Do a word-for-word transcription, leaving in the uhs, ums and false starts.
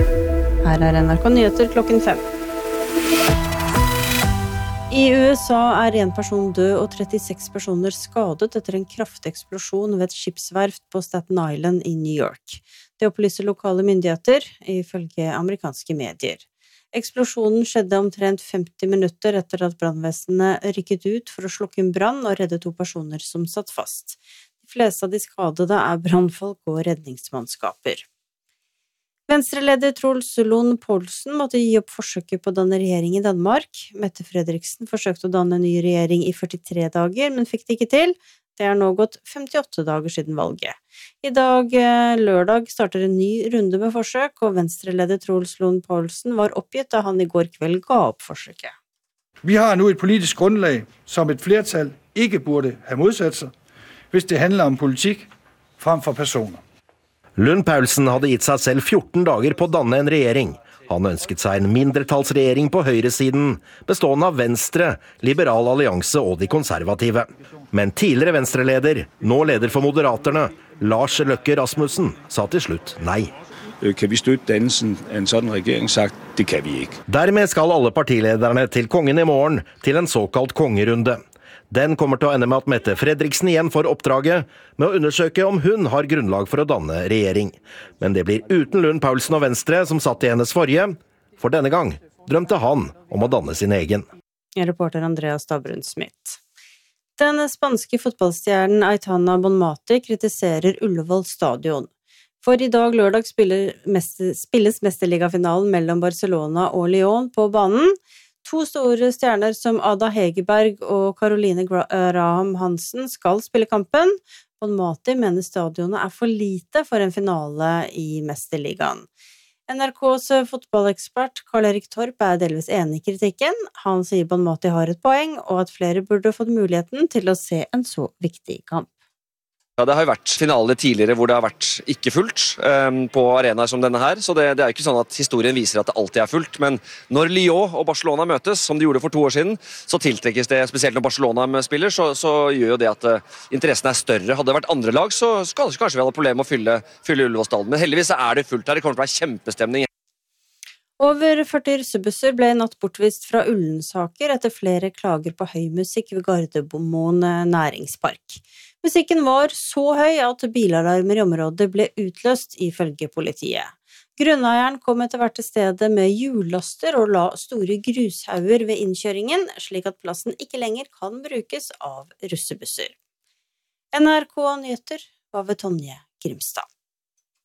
Her er N R K Nyheter klokken fem. I U S A er en person død og trettiseks personer skadet etter en kraftig eksplosjon ved et skipsverft på Staten Island i New York. Det opplyser lokale myndigheter, ifølge amerikanske medier. Eksplosjonen skjedde omtrent femti minutter etter at brannvesenet rykket ut for å slukke en brann og redde to personer som satt fast. De fleste av de skadede er brannfolk og redningsmannskaper. Venstreleder Troels Lund Poulsen måtte gi opp forsøket på å danne regjering i Danmark. Mette Frederiksen forsøkte å danne en ny regjering i førtitre dager, men fikk det ikke til. Det er nå gått femtiåtte dager siden valget. I dag, lørdag, starter en ny runde med forsøk, og venstreleder Troels Lund Poulsen var oppgitt da han i går kveld ga opp forsøket. Vi har nå et politisk grundlag som et flertal ikke burde ha motsatt seg, hvis det handler om politikk fremfor personer. Lund Poulsen hadde gitt seg selv fjorten dager på å danne en regjering. Han ønsket seg en mindretallsregjering på høyresiden, bestående av Venstre, Liberal Allianse og de konservative. Men tidligere venstreleder, nå leder for Moderaterne, Lars Løkke Rasmussen, sa til slutt nei. Kan vi støtte dannelsen av en sånn regjering? Sagt, det kan vi ikke. Dermed skal alle partilederne til kongen i morgen til en såkalt kongerunde. Den kommer til å ende med at Mette Frederiksen igjen får oppdraget med å undersøke om hun har grunnlag for å danne regjering. Men det blir uten Lund Poulsen og Venstre som satt i hennes forrige, for denne gang drømte han om å danne sin egen. Reporter Andreas Stabrun Smith. Den spanske fotballstjernen Aitana Bonmati kritiserer Ullevål stadion. For i dag lørdag spilles mesterligafinalen mellom Barcelona og Lyon på banen. To store stjerner som Ada Hegerberg og Caroline Graham Hansen skal spille kampen. Bonmati mener stadionet er for lite for en finale i Mesterligaen. N R K's fotballekspert Karl-Erik Torp er delvis enig i kritikken. Han sier Bonmati har et poeng, og at flere burde fått muligheten til å se en så viktig kamp. Ja, det har jo vært finaler tidligere hvor det har vært ikke fullt um, på arenaer som denne her, så det, det er jo ikke sånn at historien viser at det alltid er fullt, men når Lyon og Barcelona møtes, som de gjorde for to år siden, så tiltrekkes det, spesielt når Barcelona spiller, så, så gjør jo det at uh, interessen er større. Hadde det vært andre lag, så skal, kanskje vi hadde problemer med å fylle, fylle Ullevål-stallen, men heldigvis er det fullt her, det kommer til å være kjempestemning. Over førti russebusser ble i natt bortvist fra Ullensaker etter flere klager på høy musikk ved Gardermoen næringspark. Musikken var så høy at bilalarmer i området ble utløst ifølge politiet. Grunneieren kom etter hvert til stedet med hjullaster og la store grushauger ved innkjøringen, slik at plassen ikke lenger kan brukes av russebusser. N R K Nyheter var ved Tonje Grimstad.